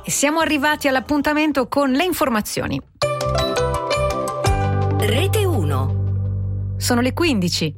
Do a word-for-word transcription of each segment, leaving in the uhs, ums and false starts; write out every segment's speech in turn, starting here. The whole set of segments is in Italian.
E siamo arrivati all'appuntamento con le informazioni. Rete uno. Sono le quindici.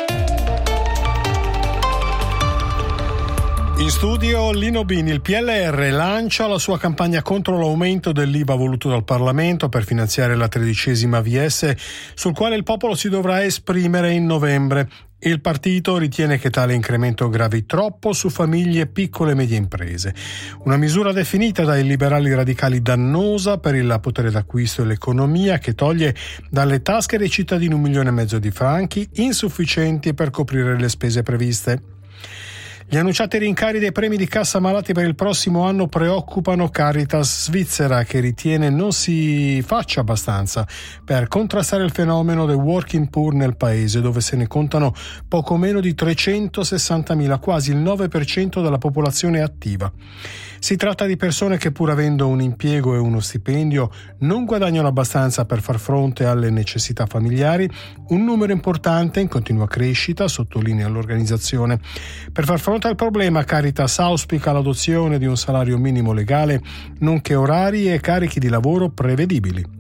In studio Lino Bini. Il P L R lancia la sua campagna contro l'aumento dell'I V A voluto dal Parlamento per finanziare la tredicesima V S, sul quale il popolo si dovrà esprimere in novembre. Il partito ritiene che tale incremento gravi troppo su famiglie, piccole e medie imprese. Una misura definita dai liberali radicali dannosa per il potere d'acquisto e l'economia, che toglie dalle tasche dei cittadini un milione e mezzo di franchi, insufficienti per coprire le spese previste. Gli annunciati rincari dei premi di cassa malati per il prossimo anno preoccupano Caritas Svizzera, che ritiene non si faccia abbastanza per contrastare il fenomeno del working poor nel paese, dove se ne contano poco meno di trecentosessantamila, quasi il nove per cento della popolazione attiva. Si tratta di persone che, pur avendo un impiego e uno stipendio, non guadagnano abbastanza per far fronte alle necessità familiari, un numero importante in continua crescita, sottolinea l'organizzazione. Per far fronte al problema, Caritas auspica l'adozione di un salario minimo legale, nonché orari e carichi di lavoro prevedibili.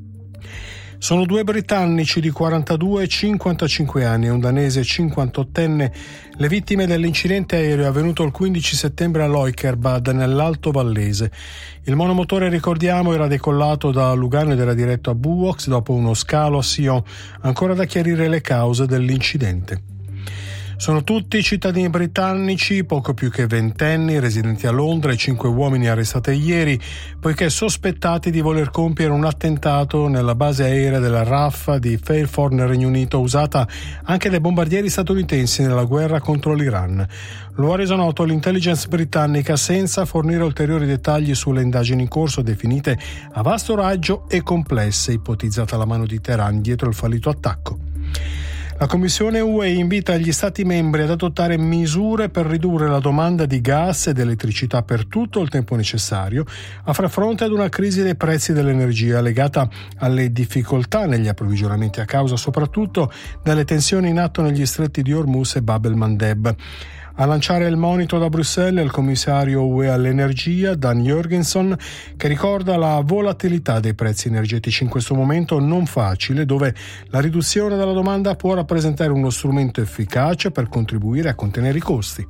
Sono due britannici di quarantadue e cinquantacinque anni e un danese cinquantottenne le vittime dell'incidente aereo avvenuto il quindici settembre a Loikerbad, nell'Alto Vallese. Il monomotore, ricordiamo, era decollato da Lugano ed era diretto a Buox dopo uno scalo a Sion. Ancora da chiarire le cause dell'incidente. Sono tutti cittadini britannici, poco più che ventenni, residenti a Londra, e cinque uomini arrestati ieri, poiché sospettati di voler compiere un attentato nella base aerea della R A F di Fairford nel Regno Unito, usata anche dai bombardieri statunitensi nella guerra contro l'Iran. Lo ha reso noto l'intelligence britannica senza fornire ulteriori dettagli sulle indagini in corso, definite a vasto raggio e complesse, ipotizzata la mano di Teheran dietro il fallito attacco. La Commissione U E invita gli Stati membri ad adottare misure per ridurre la domanda di gas ed elettricità per tutto il tempo necessario a far fronte ad una crisi dei prezzi dell'energia legata alle difficoltà negli approvvigionamenti a causa soprattutto delle tensioni in atto negli stretti di Hormuz e Bab el-Mandeb. A lanciare il monito da Bruxelles il commissario U E all'energia Dan Jorgensen, che ricorda la volatilità dei prezzi energetici in questo momento non facile, dove la riduzione della domanda può rappresentare uno strumento efficace per contribuire a contenere i costi.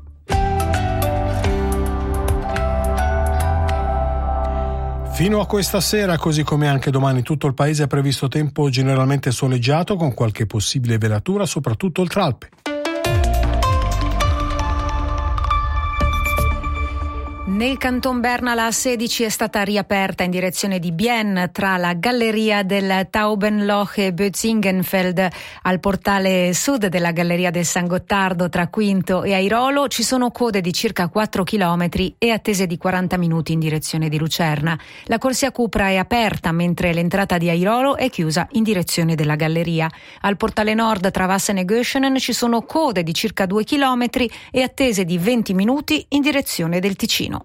Fino a questa sera, così come anche domani, tutto il paese è previsto tempo generalmente soleggiato con qualche possibile velatura, soprattutto oltre Alpe. Nel Canton Berna la A sedici è stata riaperta in direzione di Bienne tra la galleria del Taubenloch e Bötzingenfeld al portale sud della galleria del San Gottardo tra Quinto e Airolo. Ci sono code di circa quattro chilometri e attese di quaranta minuti in direzione di Lucerna. La corsia Cupra è aperta mentre l'entrata di Airolo è chiusa in direzione della galleria. Al portale nord tra Wassen e Göschenen ci sono code di circa due chilometri e attese di venti minuti in direzione del Ticino.